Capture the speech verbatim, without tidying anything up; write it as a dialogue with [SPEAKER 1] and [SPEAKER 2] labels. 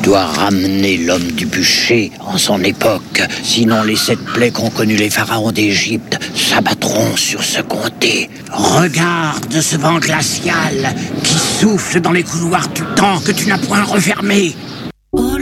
[SPEAKER 1] dois ramener l'homme du bûcher en son époque. Sinon, les sept plaies qu'ont connues les pharaons d'Égypte s'abattront sur ce comté. Regarde ce vent glacial qui souffle dans les couloirs du temps que tu n'as point refermé.
[SPEAKER 2] Oh